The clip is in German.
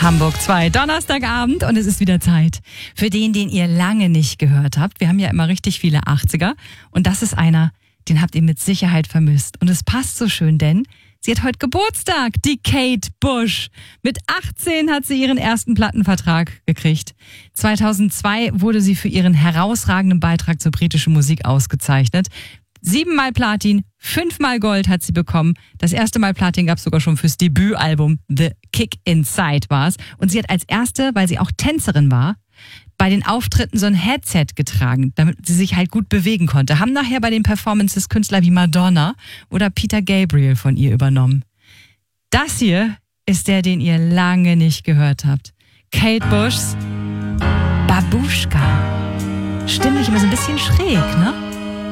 Hamburg 2, Donnerstagabend und es ist wieder Zeit für den ihr lange nicht gehört habt. Wir haben ja immer richtig viele 80er und das ist einer, den habt ihr mit Sicherheit vermisst. Und es passt so schön, denn sie hat heute Geburtstag, die Kate Bush. Mit 18 hat sie ihren ersten Plattenvertrag gekriegt. 2002 wurde sie für ihren herausragenden Beitrag zur britischen Musik ausgezeichnet. 7-mal Platin, 5-mal Gold hat sie bekommen. Das erste Mal Platin gab es sogar schon fürs Debütalbum The Kick Inside war's. Und sie hat als erste, weil sie auch Tänzerin war, bei den Auftritten so ein Headset getragen, damit sie sich halt gut bewegen konnte. Haben nachher bei den Performances Künstler wie Madonna oder Peter Gabriel von ihr übernommen. Das hier ist der, den ihr lange nicht gehört habt. Kate Bushs Babuschka. Stimmlich immer so ein bisschen schräg, ne?